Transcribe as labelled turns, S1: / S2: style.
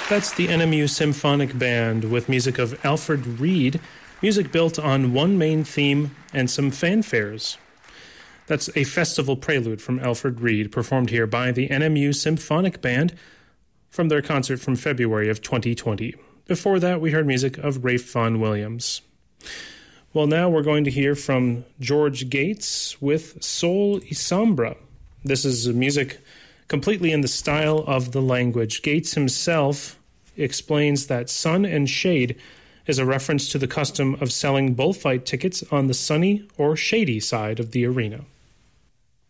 S1: That's the NMU Symphonic Band with music of Alfred Reed, music built on one main theme and some fanfares. That's a festival prelude from Alfred Reed, performed here by the NMU Symphonic Band from their concert from February of 2020. Before that, we heard music of Ralph Vaughan Williams. Well, now we're going to hear from George Gates with Sol y Sombra. This is music completely in the style of the language. Gates himself explains that Sun and Shade is a reference to the custom of selling bullfight tickets on the sunny or shady side of the arena.